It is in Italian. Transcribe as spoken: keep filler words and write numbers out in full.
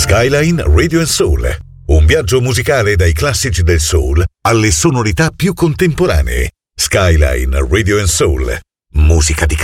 Skyline Radio and Soul. Un viaggio musicale dai classici del soul alle sonorità più contemporanee. Skyline Radio and Soul. Musica di